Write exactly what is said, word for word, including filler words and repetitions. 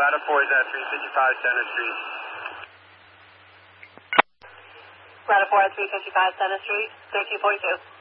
ladder four is at three fifty-five Center Street. Ladder four at three fifty-five Center Street, thirteen forty-two.